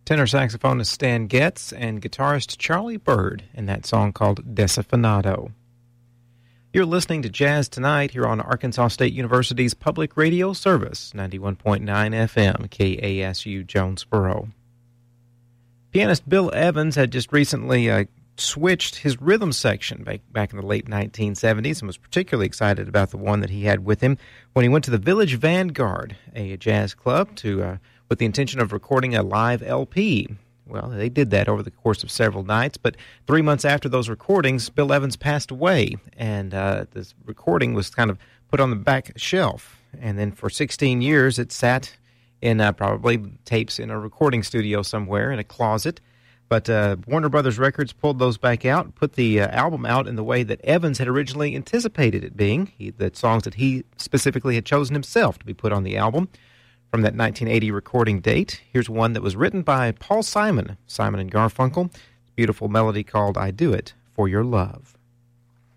Tenor saxophonist Stan Getz and guitarist Charlie Byrd in that song called Desafinado. You're listening to Jazz Tonight here on Arkansas State University's public radio service, 91.9 FM, KASU Jonesboro. Pianist Bill Evans had just recently switched his rhythm section back in the late 1970s and was particularly excited about the one that he had with him when he went to the Village Vanguard, a jazz club, with the intention of recording a live LP. Well, they did that over the course of several nights, but 3 months after those recordings, Bill Evans passed away, and this recording was kind of put on the back shelf. And then for 16 years, it sat in probably tapes in a recording studio somewhere in a closet. But Warner Brothers Records pulled those back out, put the album out in the way that Evans had originally anticipated it being, the songs that he specifically had chosen himself to be put on the album. From that 1980 recording date, here's one that was written by Paul Simon, Simon and Garfunkel. Beautiful melody called I Do It For Your Love.